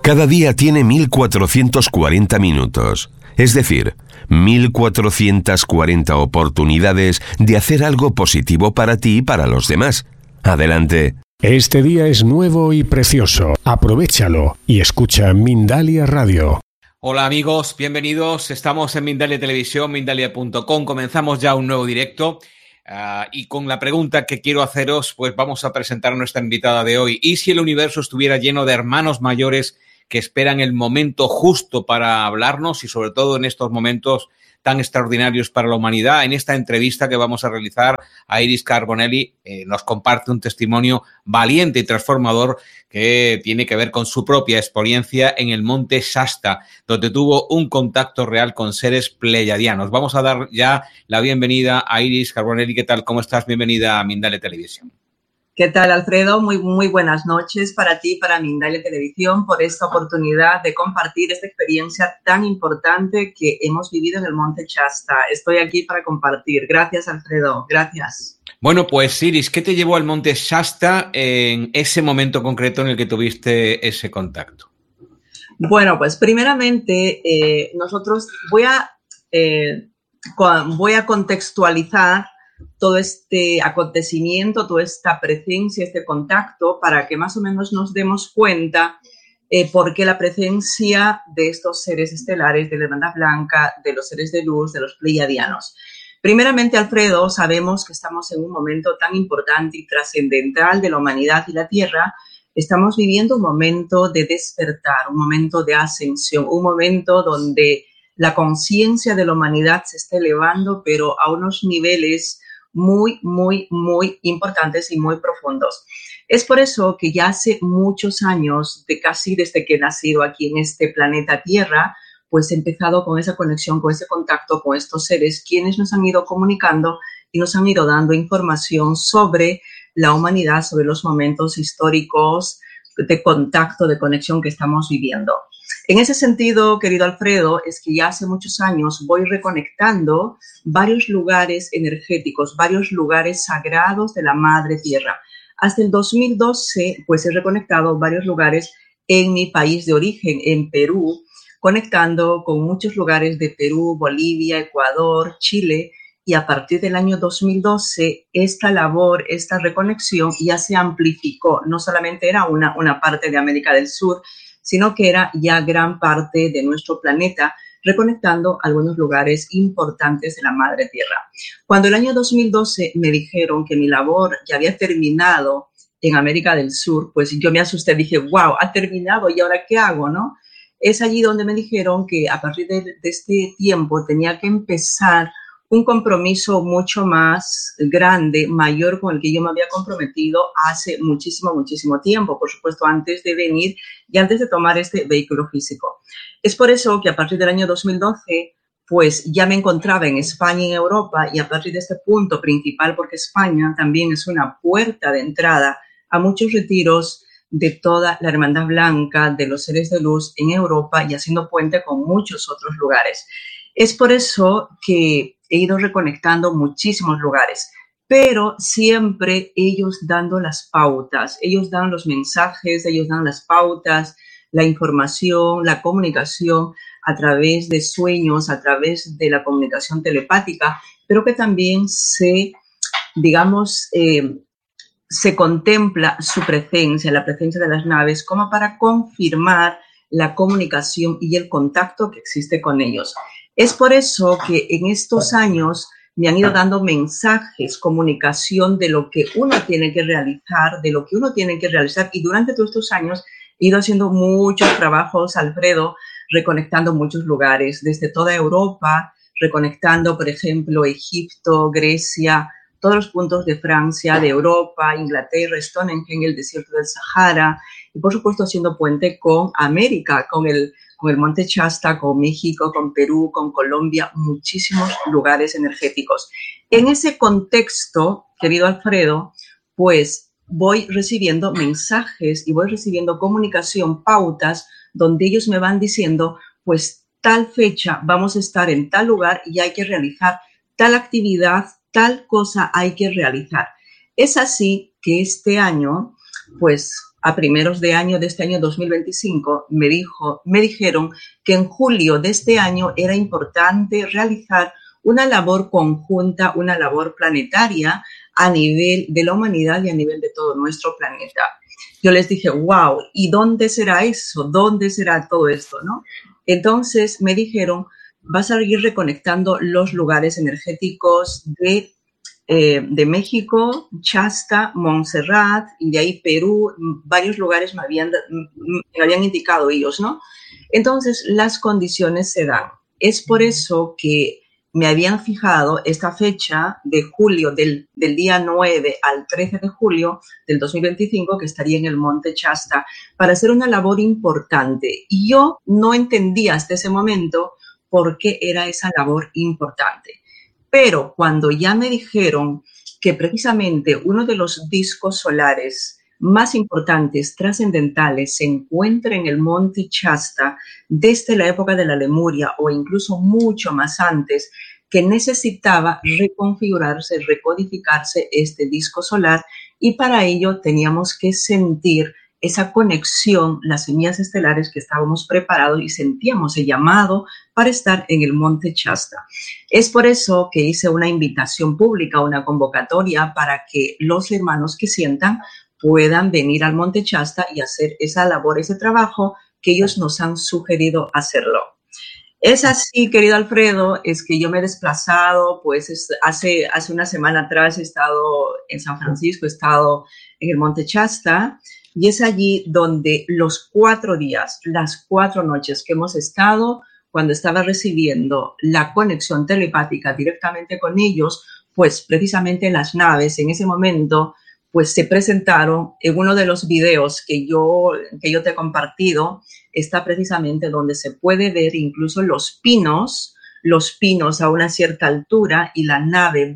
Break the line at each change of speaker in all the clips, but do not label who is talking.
Cada día tiene 1440 minutos, es decir, 1440 oportunidades de hacer algo positivo para ti y para los demás. Adelante.
Este día es nuevo y precioso. Aprovéchalo y escucha Mindalia Radio.
Hola amigos, bienvenidos. Estamos en Mindalia Televisión, mindalia.com. Comenzamos ya un nuevo directo. Y con la pregunta que quiero haceros, pues vamos a presentar a nuestra invitada de hoy. ¿Y si el universo estuviera lleno de hermanos mayores que esperan el momento justo para hablarnos y sobre todo en estos momentos tan extraordinarios para la humanidad? En esta entrevista que vamos a realizar, a Iris Carbonelli nos comparte un testimonio valiente y transformador que tiene que ver con su propia experiencia en el monte Shasta, donde tuvo un contacto real con seres pleyadianos. Vamos a dar ya la bienvenida a Iris Carbonelli. ¿Qué tal? ¿Cómo estás? Bienvenida a Mindalia Televisión.
¿Qué tal, Alfredo? Muy buenas noches para ti, para Mindalia Televisión, por esta oportunidad de compartir esta experiencia tan importante que hemos vivido en el Monte Shasta. Estoy aquí para compartir. Gracias, Alfredo. Gracias.
Bueno, pues Iris, ¿qué te llevó al Monte Shasta en ese momento concreto en el que tuviste ese contacto?
Bueno, pues primeramente voy a contextualizar todo este acontecimiento, toda esta presencia, este contacto, para que más o menos nos demos cuenta por qué la presencia de estos seres estelares, de la Hermandad Blanca, de los seres de luz, de los pleyadianos. Primeramente, Alfredo, sabemos que estamos en un momento tan importante y trascendental de la humanidad y la Tierra. Estamos viviendo un momento de despertar, un momento de ascensión, un momento donde la conciencia de la humanidad se está elevando, pero a unos niveles muy importantes y muy profundos. Es por eso que ya hace muchos años, casi desde que he nacido aquí en este planeta Tierra, pues he empezado con esa conexión, con ese contacto con estos seres, quienes nos han ido comunicando y nos han ido dando información sobre la humanidad, sobre los momentos históricos de contacto, de conexión que estamos viviendo. En ese sentido, querido Alfredo, es que ya hace muchos años voy reconectando varios lugares energéticos, varios lugares sagrados de la Madre Tierra. Hasta el 2012, pues he reconectado varios lugares en mi país de origen, en Perú, conectando con muchos lugares de Perú, Bolivia, Ecuador, Chile, y a partir del año 2012 esta labor, esta reconexión ya se amplificó. No solamente era una parte de América del Sur, sino que era ya gran parte de nuestro planeta, reconectando algunos lugares importantes de la Madre Tierra. Cuando el año 2012 me dijeron que mi labor ya había terminado en América del Sur, pues yo me asusté, dije, wow, ha terminado, ¿y ahora qué hago, no? Es allí donde me dijeron que a partir de este tiempo tenía que empezar un compromiso mucho más grande, mayor, con el que yo me había comprometido hace muchísimo tiempo, por supuesto, antes de venir y antes de tomar este vehículo físico. Es por eso que a partir del año 2012, pues ya me encontraba en España y en Europa, y a partir de este punto principal, porque España también es una puerta de entrada a muchos retiros de toda la Hermandad Blanca, de los seres de luz en Europa, y haciendo puente con muchos otros lugares. Es por eso que he ido reconectando muchísimos lugares, pero siempre ellos dando las pautas, ellos dan los mensajes, ellos dan las pautas, la información, la comunicación a través de sueños, a través de la comunicación telepática, pero que también se contempla su presencia, la presencia de las naves, como para confirmar la comunicación y el contacto que existe con ellos. Es por eso que en estos años me han ido dando mensajes, comunicación de lo que uno tiene que realizar, y durante todos estos años he ido haciendo muchos trabajos, Alfredo, reconectando muchos lugares, desde toda Europa, reconectando, por ejemplo, Egipto, Grecia, todos los puntos de Francia, de Europa, Inglaterra, Stonehenge, el desierto del Sahara, y por supuesto haciendo puente con América, con el Monte Shasta, con México, con Perú, con Colombia, muchísimos lugares energéticos. En ese contexto, querido Alfredo, pues voy recibiendo mensajes y voy recibiendo comunicación, pautas, donde ellos me van diciendo, pues tal fecha vamos a estar en tal lugar y hay que realizar tal actividad, tal cosa hay que realizar. Es así que este año, pues a primeros de año de este año 2025, me dijeron que en julio de este año era importante realizar una labor conjunta, una labor planetaria a nivel de la humanidad y a nivel de todo nuestro planeta. Yo les dije, wow, ¿y dónde será eso? ¿Dónde será todo esto, no? Entonces me dijeron, vas a ir reconectando los lugares energéticos de México, Shasta, Montserrat, y de ahí Perú, varios lugares me habían indicado ellos, ¿no? Entonces, las condiciones se dan. Es por eso que me habían fijado esta fecha de julio, del día 9 al 13 de julio del 2025, que estaría en el Monte Shasta, para hacer una labor importante. Y yo no entendía hasta ese momento por qué era esa labor importante. Pero cuando ya me dijeron que precisamente uno de los discos solares más importantes, trascendentales, se encuentra en el Monte Shasta desde la época de la Lemuria o incluso mucho más antes, que necesitaba reconfigurarse, recodificarse este disco solar, y para ello teníamos que sentir esa conexión, las semillas estelares que estábamos preparados y sentíamos el llamado para estar en el Monte Shasta. Es por eso que hice una invitación pública, una convocatoria para que los hermanos que sientan puedan venir al Monte Shasta y hacer esa labor, ese trabajo que ellos nos han sugerido hacerlo. Es así, querido Alfredo, es que yo me he desplazado, pues hace una semana atrás he estado en San Francisco, he estado en el Monte Shasta, y es allí donde los 4 días, las 4 noches que hemos estado, cuando estaba recibiendo la conexión telepática directamente con ellos, pues precisamente las naves en ese momento pues se presentaron. En uno de los videos que yo te he compartido, está precisamente donde se puede ver incluso los pinos a una cierta altura, y la nave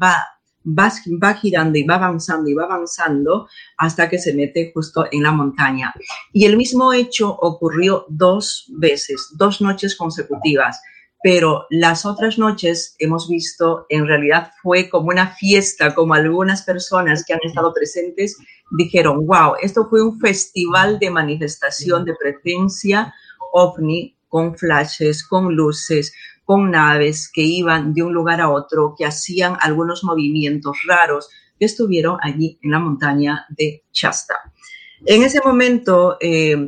va girando y va avanzando hasta que se mete justo en la montaña. Y el mismo hecho ocurrió 2 veces, 2 noches consecutivas. Pero las otras noches hemos visto, en realidad fue como una fiesta, como algunas personas que han estado presentes dijeron, wow, esto fue un festival de manifestación de presencia ovni, con flashes, con luces, con naves que iban de un lugar a otro, que hacían algunos movimientos raros, que estuvieron allí en la montaña de Shasta. En ese momento,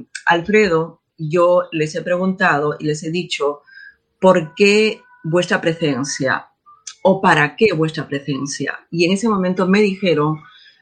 Alfredo, yo les he preguntado y les he dicho, ¿por qué vuestra presencia? ¿O para qué vuestra presencia? Y en ese momento me dijeron,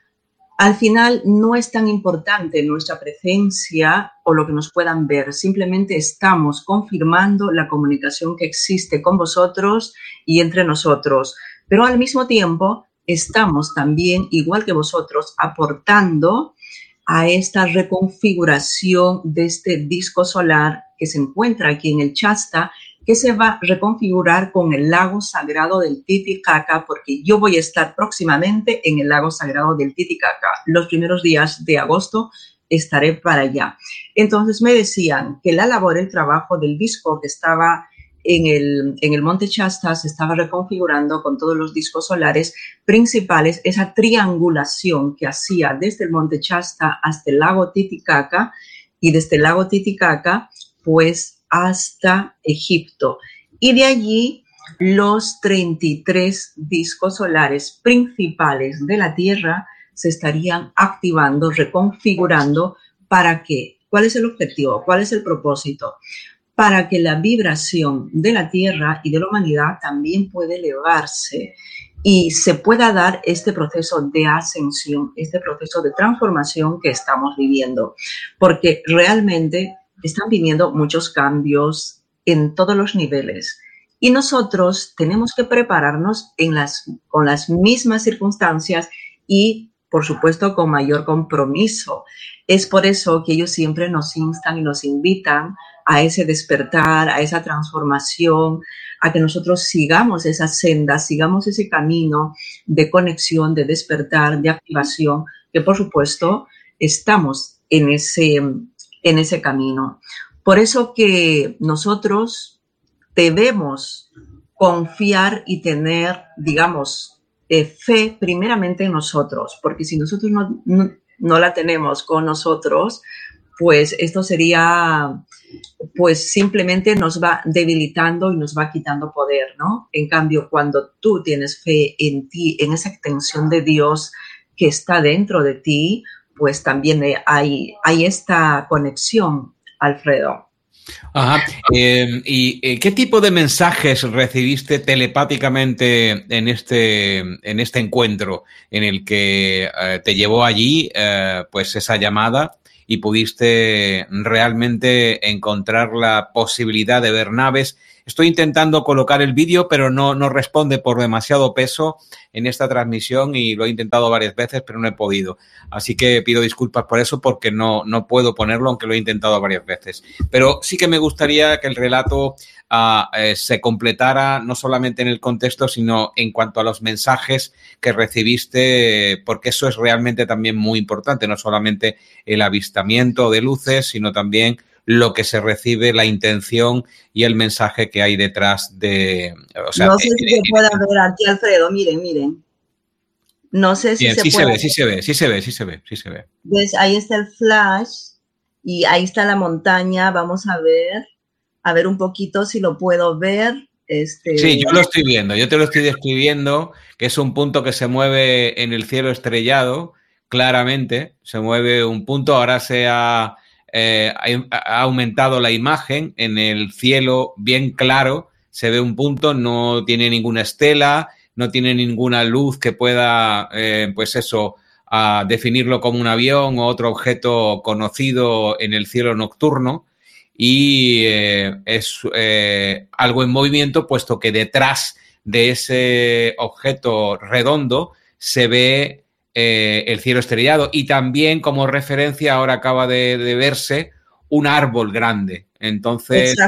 al final no es tan importante nuestra presencia o lo que nos puedan ver, simplemente estamos confirmando la comunicación que existe con vosotros y entre nosotros, pero al mismo tiempo estamos también, igual que vosotros, aportando a esta reconfiguración de este disco solar que se encuentra aquí en el Shasta, que se va a reconfigurar con el lago sagrado del Titicaca, porque yo voy a estar próximamente en el lago sagrado del Titicaca. Los primeros días de agosto estaré para allá. Entonces me decían que la labor, el trabajo del disco que estaba en el Monte Shasta se estaba reconfigurando con todos los discos solares principales, esa triangulación que hacía desde el Monte Shasta hasta el lago Titicaca, y desde el lago Titicaca pues hasta Egipto, y de allí los 33 discos solares principales de la Tierra se estarían activando, reconfigurando. ¿Para qué? ¿Cuál es el objetivo? ¿Cuál es el propósito? Para que la vibración de la Tierra y de la humanidad también pueda elevarse y se pueda dar este proceso de ascensión, este proceso de transformación que estamos viviendo, porque realmente están viniendo muchos cambios en todos los niveles y nosotros tenemos que prepararnos con las mismas circunstancias y, por supuesto, con mayor compromiso. Es por eso que ellos siempre nos instan y nos invitan a ese despertar, a esa transformación, a que nosotros sigamos esa senda, sigamos ese camino de conexión, de despertar, de activación, que por supuesto estamos en ese camino. Por eso que nosotros debemos confiar y tener, digamos, fe primeramente en nosotros, porque si nosotros no la tenemos con nosotros, pues esto sería, pues simplemente nos va debilitando y nos va quitando poder, ¿no? En cambio, cuando tú tienes fe en ti, en esa extensión de Dios que está dentro de ti, pues también hay esta conexión, Alfredo.
Ajá. ¿Y qué tipo de mensajes recibiste telepáticamente en este encuentro en el que te llevó allí pues esa llamada y pudiste realmente encontrar la posibilidad de ver naves? Estoy intentando colocar el vídeo, pero no responde por demasiado peso en esta transmisión y lo he intentado varias veces, pero no he podido. Así que pido disculpas por eso porque no puedo ponerlo, aunque lo he intentado varias veces. Pero sí que me gustaría que el relato se completara no solamente en el contexto, sino en cuanto a los mensajes que recibiste, porque eso es realmente también muy importante, no solamente el avistamiento de luces, sino también lo que se recibe, la intención y el mensaje que hay detrás de... O sea,
no sé si se puede ver aquí, Alfredo, miren. No sé si
bien,
se puede.
Sí se ve.
¿Ves? Ahí está el flash y ahí está la montaña. Vamos a ver un poquito si lo puedo ver.
Sí, yo lo estoy viendo, yo te lo estoy describiendo, que es un punto que se mueve en el cielo estrellado, claramente, se mueve un punto, ahora ha aumentado la imagen en el cielo bien claro, se ve un punto, no tiene ninguna estela, no tiene ninguna luz que pueda, definirlo como un avión o otro objeto conocido en el cielo nocturno. Y es algo en movimiento, puesto que detrás de ese objeto redondo se ve el cielo estrellado y también como referencia ahora acaba de verse un árbol grande. Entonces,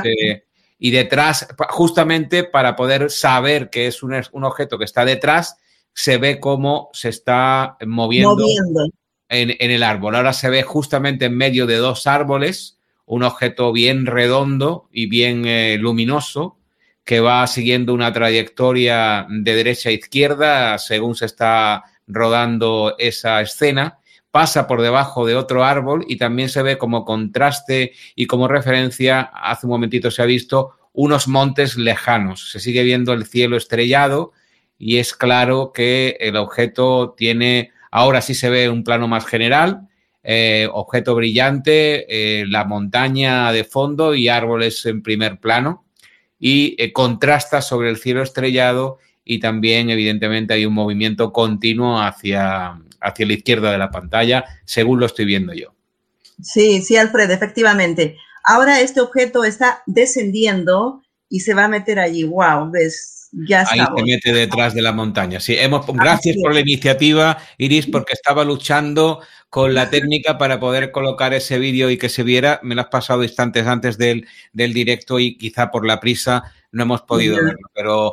y detrás, justamente para poder saber que es un objeto que está detrás, se ve cómo se está moviendo. En el árbol. Ahora se ve justamente en medio de dos árboles un objeto bien redondo y bien luminoso que va siguiendo una trayectoria de derecha a izquierda según se está rodando esa escena, pasa por debajo de otro árbol y también se ve como contraste y como referencia, hace un momentito se ha visto, unos montes lejanos. Se sigue viendo el cielo estrellado y es claro que el objeto tiene, ahora sí se ve un plano más general, objeto brillante, la montaña de fondo y árboles en primer plano y contrasta sobre el cielo estrellado y también evidentemente hay un movimiento continuo hacia la izquierda de la pantalla, según lo estoy viendo yo.
Sí, Alfredo, efectivamente. Ahora este objeto está descendiendo y se va a meter allí. ¡Wow! ¿Ves? Ya estamos.
Ahí se mete detrás de la montaña. Sí, gracias por la iniciativa, Iris, porque estaba luchando con la técnica para poder colocar ese vídeo y que se viera. Me lo has pasado instantes antes del directo y quizá por la prisa no hemos podido verlo. Pero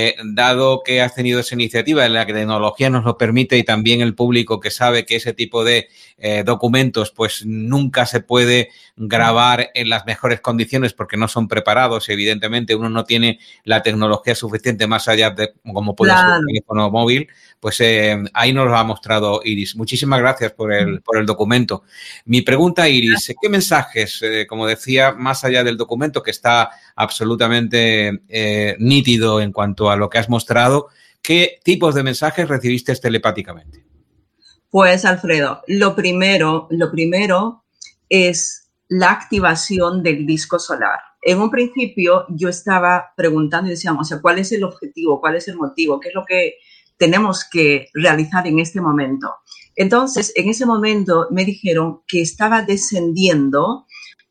dado que has tenido esa iniciativa, la tecnología nos lo permite y también el público que sabe que ese tipo de documentos pues nunca se puede grabar en las mejores condiciones porque no son preparados. Evidentemente uno no tiene la tecnología suficiente más allá de como puede ser un teléfono móvil, pues ahí nos lo ha mostrado Iris. Muchísimas gracias por el documento. Mi pregunta, Iris, ¿qué mensajes, como decía, más allá del documento que está absolutamente nítido en cuanto a lo que has mostrado, qué tipos de mensajes recibiste telepáticamente?
Pues, Alfredo, lo primero es la activación del disco solar. En un principio yo estaba preguntando y decíamos, o sea, ¿cuál es el objetivo? ¿Cuál es el motivo? ¿Qué es lo que tenemos que realizar en este momento? Entonces, en ese momento me dijeron que estaba descendiendo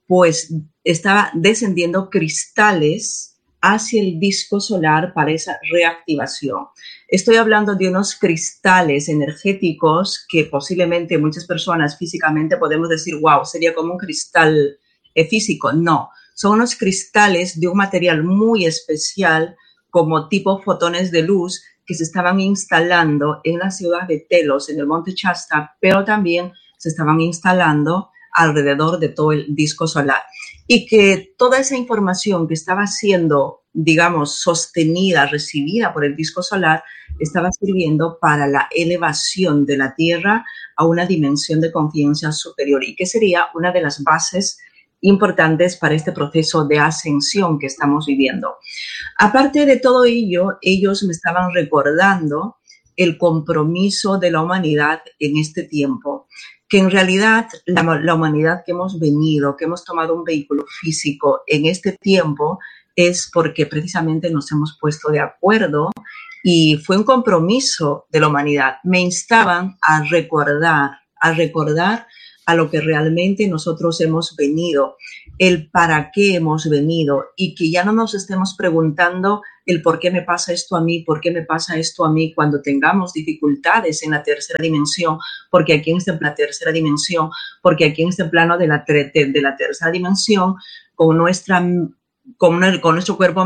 cristales hacia el disco solar para esa reactivación. Estoy hablando de unos cristales energéticos que posiblemente muchas personas físicamente podemos decir, wow, sería como un cristal físico. No, son unos cristales de un material muy especial como tipo fotones de luz que se estaban instalando en la ciudad de Telos, en el monte Shasta, pero también se estaban instalando alrededor de todo el disco solar. Y que toda esa información que estaba siendo, digamos, sostenida, recibida por el disco solar, estaba sirviendo para la elevación de la Tierra a una dimensión de conciencia superior, y que sería una de las bases importantes para este proceso de ascensión que estamos viviendo. Aparte de todo ello, ellos me estaban recordando el compromiso de la humanidad en este tiempo, que en realidad la humanidad que hemos venido, que hemos tomado un vehículo físico en este tiempo, es porque precisamente nos hemos puesto de acuerdo y fue un compromiso de la humanidad. Me instaban a recordar a lo que realmente nosotros hemos venido, el para qué hemos venido, y que ya no nos estemos preguntando el por qué me pasa esto a mí, por qué me pasa esto a mí cuando tengamos dificultades en la tercera dimensión, porque aquí en la tercera dimensión, porque aquí en este plano de la tercera dimensión, con nuestro cuerpo